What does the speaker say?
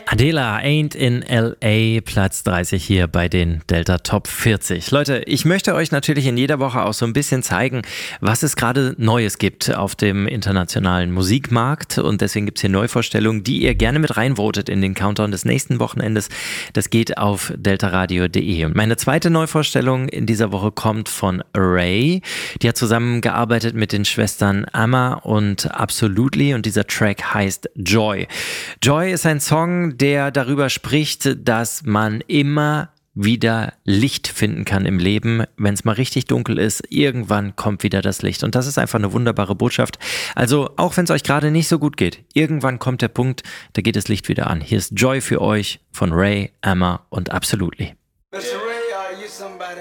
Adela Ain't in L.A., Platz 30 hier bei den Delta Top 40. Leute, ich möchte euch natürlich in jeder Woche auch so ein bisschen zeigen, was es gerade Neues gibt auf dem internationalen Musikmarkt. Und deswegen gibt es hier Neuvorstellungen, die ihr gerne mit reinvotet in den Countdown des nächsten Wochenendes. Das geht auf deltaradio.de. Und meine zweite Neuvorstellung in dieser Woche kommt von Ray. Die hat zusammengearbeitet mit den Schwestern Amma und Absolutely und dieser Track heißt Joy. Joy ist ein Song, der darüber spricht, dass man immer wieder Licht finden kann im Leben. Wenn es mal richtig dunkel ist, irgendwann kommt wieder das Licht. Und das ist einfach eine wunderbare Botschaft. Also auch wenn es euch gerade nicht so gut geht, irgendwann kommt der Punkt, da geht das Licht wieder an. Hier ist Joy für euch von Ray, Amma und Absolutely. Mr.